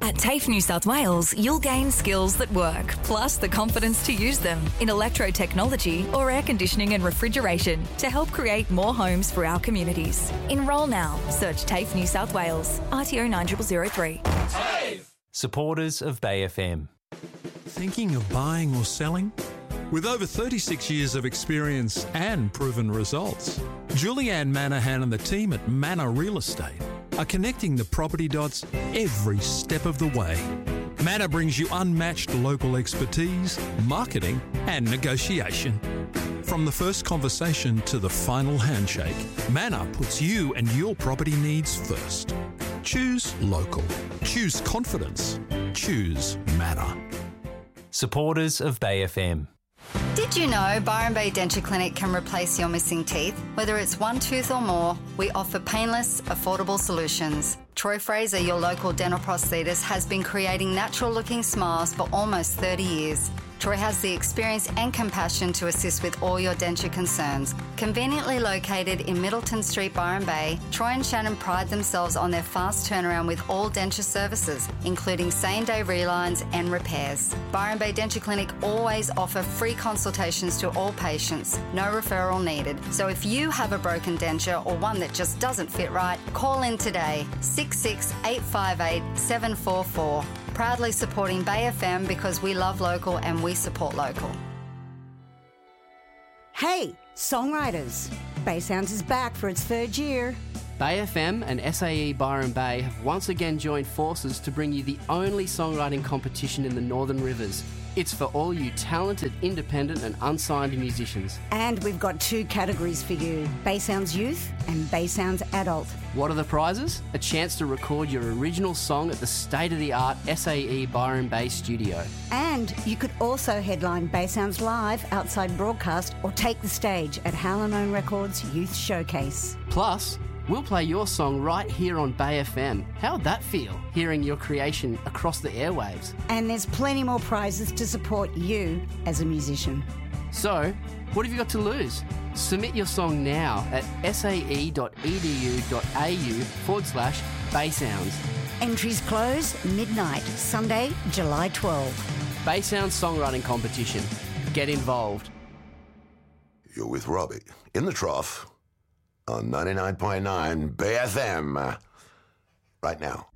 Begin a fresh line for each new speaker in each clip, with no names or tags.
At TAFE New South Wales, you'll gain skills that work, plus the confidence to use them in electro-technology or air conditioning and refrigeration to help create more homes for our communities. Enrol now. Search TAFE New South Wales. RTO 9003.
TAFE!
Supporters of Bay FM.
Thinking of buying or selling? With over 36 years of experience and proven results, Julianne Manahan and the team at Manor Real Estate are connecting the property dots every step of the way. Manor brings you unmatched local expertise, marketing and negotiation. From the first conversation to the final handshake, Manor puts you and your property needs first. Choose local. Choose confidence. Choose Manor.
Supporters of Bay FM.
Did you know Byron Bay Denture Clinic can replace your missing teeth? Whether it's one tooth or more, we offer painless, affordable solutions. Troy Fraser, your local dental prosthetist, has been creating natural-looking smiles for almost 30 years. Troy has the experience and compassion to assist with all your denture concerns. Conveniently located in Middleton Street, Byron Bay, Troy and Shannon pride themselves on their fast turnaround with all denture services, including same-day relines and repairs. Byron Bay Denture Clinic always offer free consultations to all patients, no referral needed. So if you have a broken denture or one that just doesn't fit right, call in today, 858 744. Proudly supporting Bay FM because we love local and we support local.
Hey, songwriters! Bay Sounds is back for its third year.
Bay FM and SAE Byron Bay have once again joined forces to bring you the only songwriting competition in the Northern Rivers. It's for all you talented, independent and unsigned musicians.
And we've got two categories for you, Bay Sounds Youth and Bay Sounds Adult.
What are the prizes? A chance to record your original song at the state-of-the-art SAE Byron Bay studio.
And you could also headline Bay Sounds Live outside broadcast or take the stage at Howlin' Records Youth Showcase.
Plus, we'll play your song right here on Bay FM. How'd that feel, hearing your creation across the airwaves?
And there's plenty more prizes to support you as a musician.
So, what have you got to lose? Submit your song now at sae.edu.au/Baysounds.
Entries close midnight, Sunday, July 12.
Bay Sounds Songwriting Competition. Get involved.
You're with Robbie in the trough on 99.9 Bay FM right now.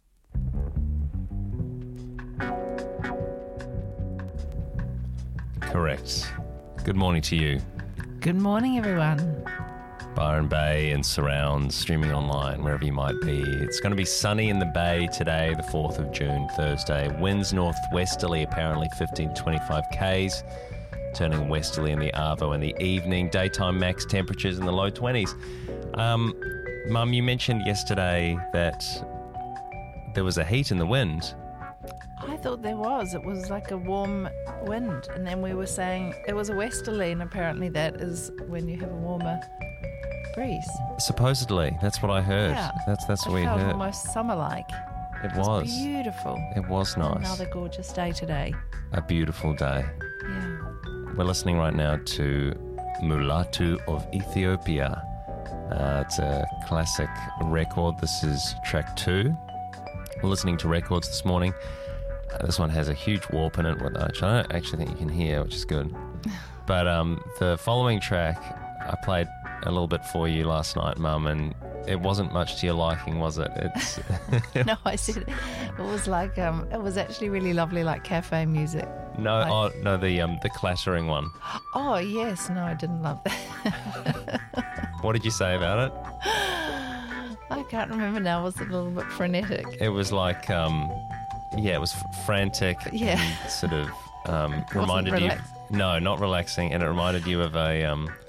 Correct. Good morning to you.
Good morning, everyone.
Byron Bay and surrounds, streaming online, wherever you might be. It's going to be sunny in the Bay today, the 4th of June, Thursday. Winds northwesterly, apparently 15 to 25 Ks. Turning westerly in the Arvo in the evening. Daytime max temperatures in the low 20s. Mum, you mentioned yesterday that there was a heat in the wind.
I thought there was. It was like a warm wind. And then we were saying it was a westerly, and apparently that is when you have a warmer breeze.
Supposedly. That's what I heard.
Yeah.
That's what we
felt
heard.
almost summer-like.
It was.
Beautiful.
It was nice.
Another gorgeous day today.
A beautiful day.
Yeah.
We're listening right now to Mulatu of Ethiopia. It's a classic record. This is track 2. We're listening to records this morning. This one has a huge warp in it, which I don't actually think you can hear, which is good. But the following track, I played a little bit for you last night, Mum, and it wasn't much to your liking, was it? It's
No, I said it was like it was actually really lovely, like cafe music.
No,
like...
the clattering one.
Oh yes, no, I didn't love that.
What did you say about it?
I can't remember now. Was it a little bit frenetic?
It was like, it was frantic.
Yeah.
And sort of reminded you. No, not relaxing, and it reminded you of a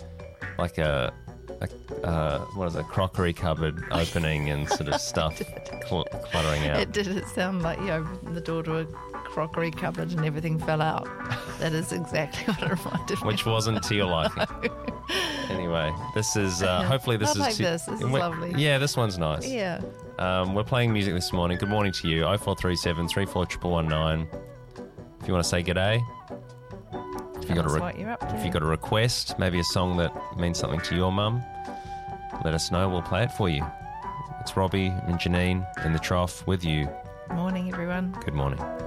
what is it, crockery cupboard opening and sort of stuff cluttering out.
It did. It sound like you opened the door to a crockery cupboard and everything fell out. That is exactly what it reminded me.
Which wasn't to your liking. Anyway, this is hopefully this
Not
is
like this is lovely.
Yeah, this one's nice.
Yeah.
We're playing music this morning. Good morning to you. 0437 34119. If you want to say g'day. If you got a request, maybe a song that means something to your mum, let us know. We'll play it for you. It's Robbie and Janine in the trough with you
Morning, everyone.
Good morning.